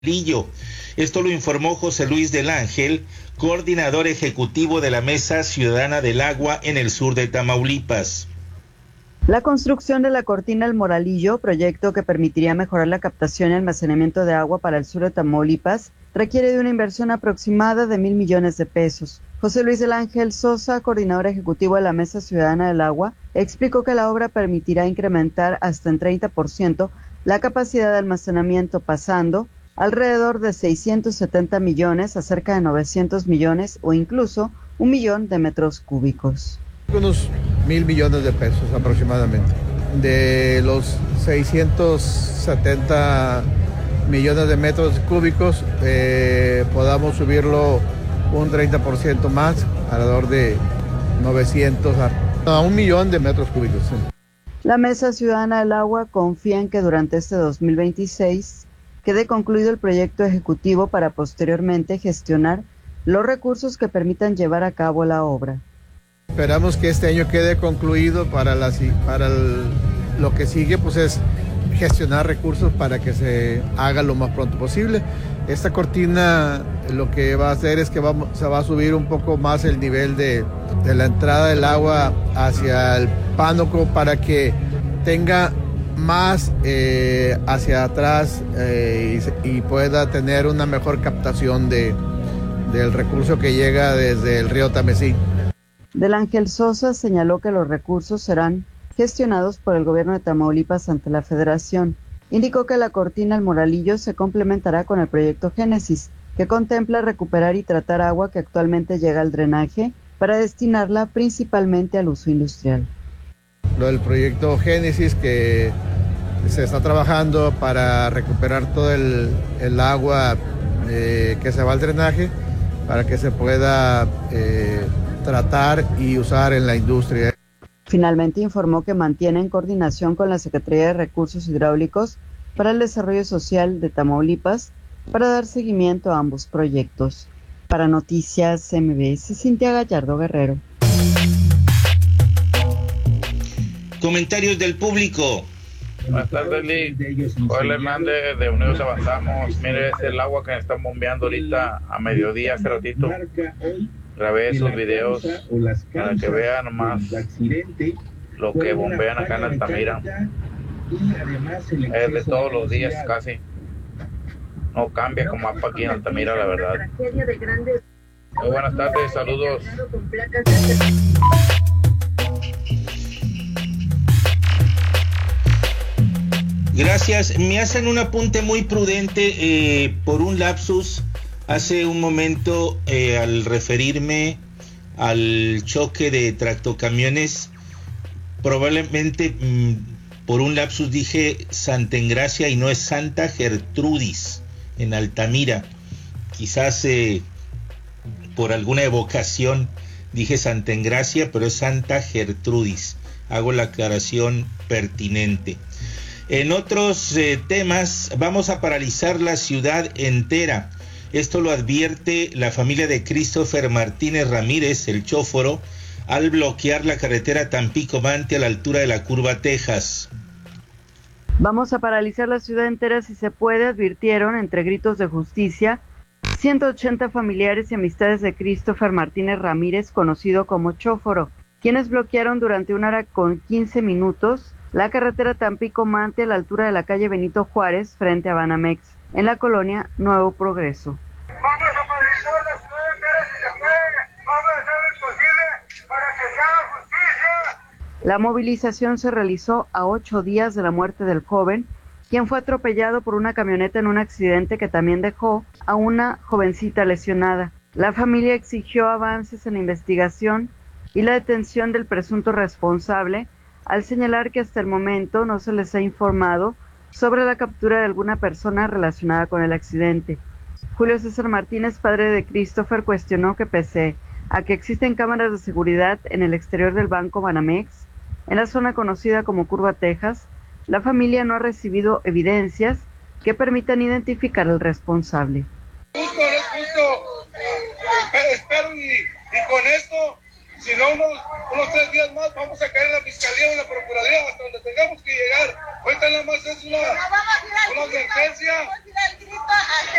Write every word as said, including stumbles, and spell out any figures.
Lillo. Esto lo informó José Luis del Ángel, coordinador ejecutivo de la Mesa Ciudadana del Agua en el sur de Tamaulipas. La construcción de la cortina El Moralillo, proyecto que permitiría mejorar la captación y almacenamiento de agua para el sur de Tamaulipas, requiere de una inversión aproximada de mil millones de pesos. José Luis del Ángel Sosa, coordinador ejecutivo de la Mesa Ciudadana del Agua, explicó que la obra permitirá incrementar hasta en treinta por ciento la capacidad de almacenamiento, pasando alrededor de seiscientos setenta millones a cerca de novecientos millones o incluso un millón de metros cúbicos. Unos mil millones de pesos aproximadamente. De los seiscientos setenta millones de metros cúbicos, eh, podamos subirlo un treinta por ciento más, alrededor de novecientos a, a un millón de metros cúbicos. Sí. La Mesa Ciudadana del Agua confía en que durante este dos mil veintiséis quede concluido el proyecto ejecutivo para posteriormente gestionar los recursos que permitan llevar a cabo la obra. Esperamos que este año quede concluido. Para, la, para el, lo que sigue pues es gestionar recursos para que se haga lo más pronto posible. Esta cortina lo que va a hacer es que vamos, se va a subir un poco más el nivel de, de la entrada del agua hacia el pánoco para que tenga más eh, hacia atrás eh, y, y pueda tener una mejor captación de, del recurso que llega desde el río Tamesí. Del Ángel Sosa señaló que los recursos serán gestionados por el gobierno de Tamaulipas ante la Federación. Indicó que la cortina El Moralillo se complementará con el proyecto Génesis, que contempla recuperar y tratar agua que actualmente llega al drenaje para destinarla principalmente al uso industrial. Lo del proyecto Génesis, que se está trabajando para recuperar todo el, el agua eh, que se va al drenaje para que se pueda eh, tratar y usar en la industria. Finalmente informó que mantiene en coordinación con la Secretaría de Recursos Hidráulicos para el Desarrollo Social de Tamaulipas para dar seguimiento a ambos proyectos. Para Noticias M B S, Cintia Gallardo Guerrero. Comentarios del público. Buenas tardes, Lee. Joel Hernández de Unidos Avanzamos. Mire, es el agua que me están bombeando ahorita a mediodía, hace ratito. Grabé esos videos para que vean nomás lo que bombean acá en Altamira. Es de todos los días casi. No cambia como aquí en Altamira, la verdad. Muy buenas tardes, saludos. Gracias. Me hacen un apunte muy prudente eh, por un lapsus hace un momento eh, al referirme al choque de tractocamiones. Probablemente mmm, por un lapsus dije Santa Engracia y no es Santa Gertrudis en Altamira. Quizás eh, por alguna evocación dije Santa Engracia, pero es Santa Gertrudis. Hago la aclaración pertinente. En otros eh, temas, vamos a paralizar la ciudad entera. Esto lo advierte la familia de Christopher Martínez Ramírez, el chóforo, al bloquear la carretera Tampico-Mante a la altura de la curva Texas. Vamos a paralizar la ciudad entera si se puede, advirtieron entre gritos de justicia ciento ochenta familiares y amistades de Christopher Martínez Ramírez, conocido como chóforo, quienes bloquearon durante una hora con quince minutos la carretera Tampico-Mante a la altura de la calle Benito Juárez frente a Banamex, en la colonia Nuevo Progreso. Vamos a paralizar la ciudad entera si se puede, vamos a hacer lo posible para que se haga justicia. La movilización se realizó a ocho días de la muerte del joven, quien fue atropellado por una camioneta en un accidente que también dejó a una jovencita lesionada. La familia exigió avances en la investigación y la detención del presunto responsable, al señalar que hasta el momento no se les ha informado sobre la captura de alguna persona relacionada con el accidente. Julio César Martínez, padre de Christopher, cuestionó que pese a que existen cámaras de seguridad en el exterior del Banco Banamex, en la zona conocida como Curva Texas, la familia no ha recibido evidencias que permitan identificar al responsable. Justo, es justo. Espero y, y con esto Si no, unos, unos tres días más vamos a caer en la fiscalía o en la procuraduría hasta donde tengamos que llegar. Ahorita nada más es una, una advertencia.